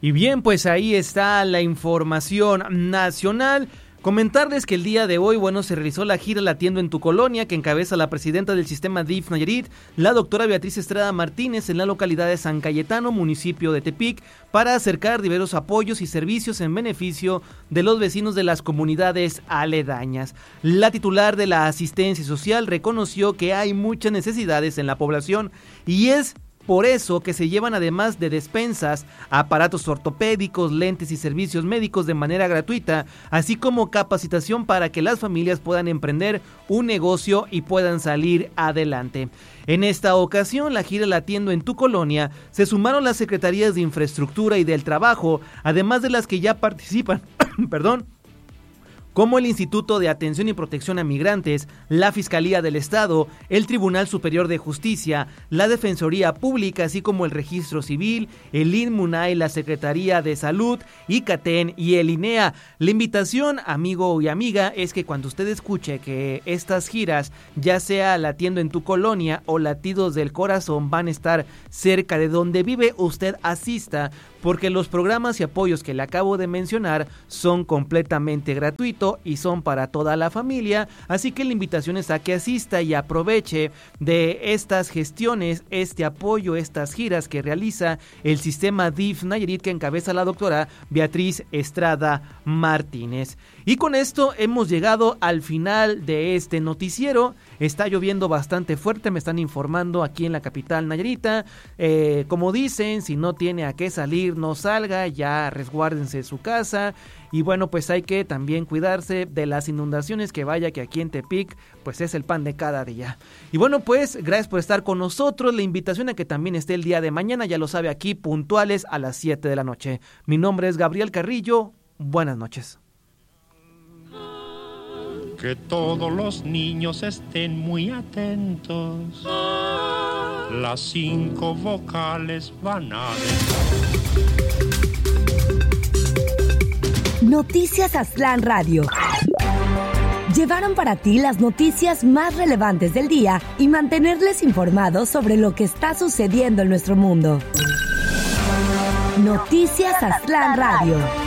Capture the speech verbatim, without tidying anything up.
Y bien, pues ahí está la información nacional. Comentarles que el día de hoy, bueno, se realizó la gira Latiendo en tu Colonia, que encabeza la presidenta del sistema D I F Nayarit, la doctora Beatriz Estrada Martínez, en la localidad de San Cayetano, municipio de Tepic, para acercar diversos apoyos y servicios en beneficio de los vecinos de las comunidades aledañas. La titular de la asistencia social reconoció que hay muchas necesidades en la población y es por eso que se llevan, además de despensas, aparatos ortopédicos, lentes y servicios médicos de manera gratuita, así como capacitación para que las familias puedan emprender un negocio y puedan salir adelante. En esta ocasión, la gira Latiendo en tu Colonia, se sumaron las secretarías de Infraestructura y del Trabajo, además de las que ya participan, perdón, como el Instituto de Atención y Protección a Migrantes, la Fiscalía del Estado, el Tribunal Superior de Justicia, la Defensoría Pública, así como el Registro Civil, el INMUNAI, la Secretaría de Salud, ICATEN y el INEA. La invitación, amigo y amiga, es que cuando usted escuche que estas giras, ya sea Latiendo en tu Colonia o Latidos del Corazón, van a estar cerca de donde vive, usted asista, porque los programas y apoyos que le acabo de mencionar son completamente gratuitos y son para toda la familia, así que la invitación es a que asista y aproveche de estas gestiones, este apoyo, estas giras que realiza el sistema D I F Nayarit, que encabeza la doctora Beatriz Estrada Martínez. Y con esto hemos llegado al final de este noticiero. Está lloviendo bastante fuerte, me están informando aquí en la capital nayarita. Eh, como dicen, si no tiene a qué salir, no salga, ya resguárdense en su casa. Y bueno, pues hay que también cuidarse de las inundaciones, que vaya que aquí en Tepic pues es el pan de cada día. Y bueno, pues gracias por estar con nosotros. La invitación a que también esté el día de mañana, ya lo sabe, aquí puntuales a las siete de la noche. Mi nombre es Gabriel Carrillo. Buenas noches. Que todos los niños estén muy atentos. Las cinco vocales van a ver. Noticias Aztlán Radio. Llevaron para ti las noticias más relevantes del día y mantenerles informados sobre lo que está sucediendo en nuestro mundo. Noticias Aztlán Radio.